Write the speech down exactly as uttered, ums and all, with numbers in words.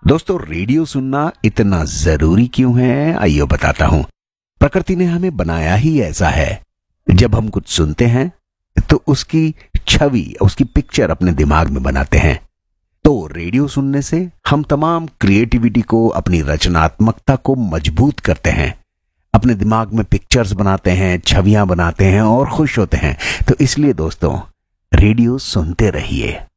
दोस्तों, रेडियो सुनना इतना जरूरी क्यों है, आइए बताता हूं। प्रकृति ने हमें बनाया ही ऐसा है। जब हम कुछ सुनते हैं तो उसकी छवि, उसकी पिक्चर अपने दिमाग में बनाते हैं। तो रेडियो सुनने से हम तमाम क्रिएटिविटी को, अपनी रचनात्मकता को मजबूत करते हैं, अपने दिमाग में पिक्चर्स बनाते हैं, छवियां बनाते हैं और खुश होते हैं। तो इसलिए दोस्तों, रेडियो सुनते रहिए।